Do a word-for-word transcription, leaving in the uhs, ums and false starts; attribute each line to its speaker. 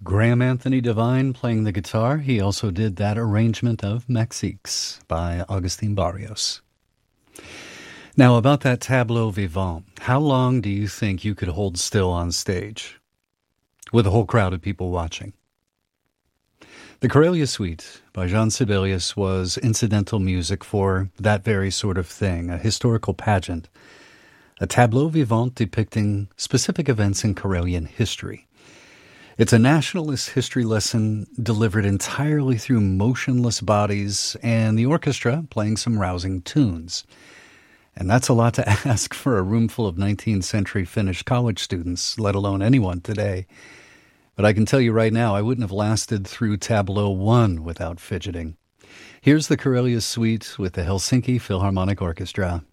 Speaker 1: Graham Anthony Devine playing the guitar. He also did that arrangement of Mexiques by Agustin Barrios. Now, about that tableau vivant, how long do you think you could hold still on stage with a whole crowd of people watching? The Karelia Suite by Jean Sibelius was incidental music for that very sort of thing, a historical pageant, a tableau vivant depicting specific events in Karelian history. It's a nationalist history lesson delivered entirely through motionless bodies and the orchestra playing some rousing tunes. And that's a lot to ask for a room full of nineteenth century Finnish college students, let alone anyone today. But I can tell you right now, I wouldn't have lasted through Tableau one without fidgeting. Here's the Karelia Suite with the Helsinki Philharmonic Orchestra.